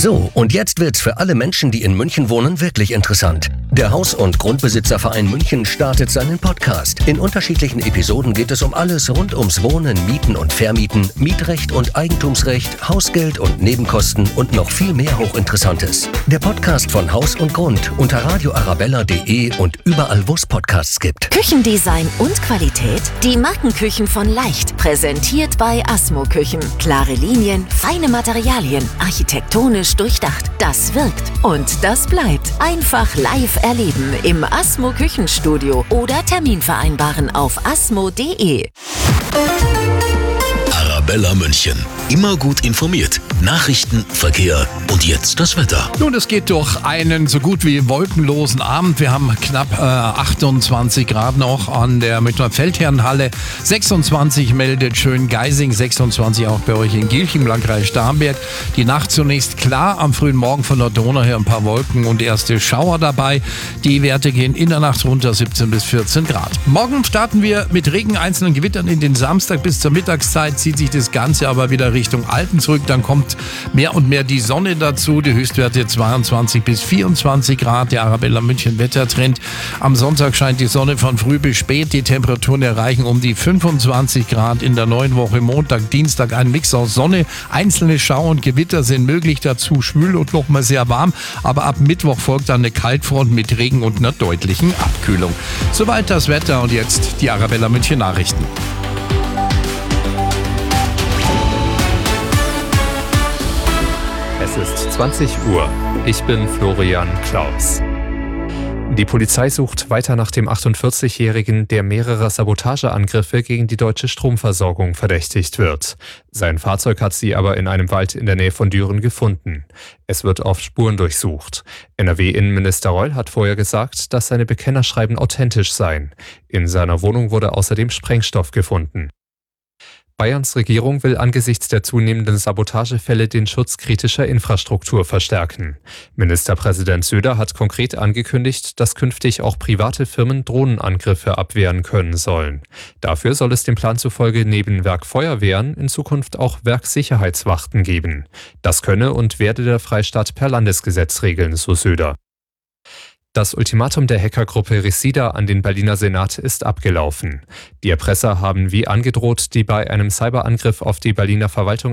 So, und jetzt wird's für alle Menschen, die in München wohnen, wirklich interessant. Der Haus- und Grundbesitzerverein München startet seinen Podcast. In unterschiedlichen Episoden geht es um alles rund ums Wohnen, Mieten und Vermieten, Mietrecht und Eigentumsrecht, Hausgeld und Nebenkosten und noch viel mehr Hochinteressantes. Der Podcast von Haus und Grund unter radioarabella.de und überall, wo es Podcasts gibt. Küchendesign und Qualität? Die Markenküchen von Leicht. Präsentiert bei Asmo Küchen. Klare Linien, feine Materialien, architektonisch durchdacht. Das wirkt und das bleibt. Einfach live erleben im Asmo Küchenstudio oder Termin vereinbaren auf asmo.de. Arabella München. Immer gut informiert. Nachrichten, Verkehr und jetzt das Wetter. Nun, es geht durch einen so gut wie wolkenlosen Abend. Wir haben knapp 28 Grad noch an der Münchner Feldherrenhalle. 26 meldet Schöngeising, 26 auch bei euch in Gilching im Landkreis Starnberg. Die Nacht zunächst klar, am frühen Morgen von der Donau her ein paar Wolken und erste Schauer dabei. Die Werte gehen in der Nacht runter 17 bis 14 Grad. Morgen starten wir mit Regen, einzelnen Gewittern in den Samstag. Bis zur Mittagszeit zieht sich das Ganze aber wieder Richtung Alpen zurück. Dann kommt mehr und mehr die Sonne dazu. Die Höchstwerte 22 bis 24 Grad. Der Arabella München Wettertrend. Am Sonntag scheint die Sonne von früh bis spät. Die Temperaturen erreichen um die 25 Grad in der neuen Woche. Montag, Dienstag ein Mix aus Sonne. Einzelne Schauer und Gewitter sind möglich. Dazu schwül und noch mal sehr warm. Aber ab Mittwoch folgt dann eine Kaltfront mit Regen und einer deutlichen Abkühlung. Soweit das Wetter und jetzt die Arabella München Nachrichten. Es ist 20 Uhr. Ich bin Florian Klaus. Die Polizei sucht weiter nach dem 48-Jährigen, der mehrerer Sabotageangriffe gegen die deutsche Stromversorgung verdächtigt wird. Sein Fahrzeug hat sie aber in einem Wald in der Nähe von Düren gefunden. Es wird auf Spuren durchsucht. NRW-Innenminister Reul hat vorher gesagt, dass seine Bekennerschreiben authentisch seien. In seiner Wohnung wurde außerdem Sprengstoff gefunden. Bayerns Regierung will angesichts der zunehmenden Sabotagefälle den Schutz kritischer Infrastruktur verstärken. Ministerpräsident Söder hat konkret angekündigt, dass künftig auch private Firmen Drohnenangriffe abwehren können sollen. Dafür soll es dem Plan zufolge neben Werkfeuerwehren in Zukunft auch Werksicherheitswachten geben. Das könne und werde der Freistaat per Landesgesetz regeln, so Söder. Das Ultimatum der Hackergruppe Resida an den Berliner Senat ist abgelaufen. Die Erpresser haben wie angedroht die bei einem Cyberangriff auf die Berliner Verwaltung